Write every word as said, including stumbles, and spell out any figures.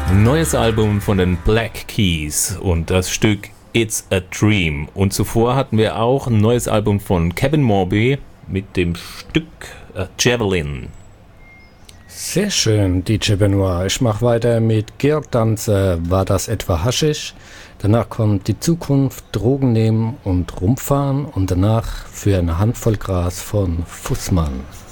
Neues Album von den Black Keys und das Stück It's a Dream. Und zuvor hatten wir auch ein neues Album von Kevin Morby mit dem Stück uh, Javelin. Sehr schön, D J Benoit. Ich mache weiter mit Georg Danzer, War das etwa Haschisch? Danach kommt Die Zukunft, Drogen nehmen und rumfahren und danach Für eine Handvoll Gras von Fußmann.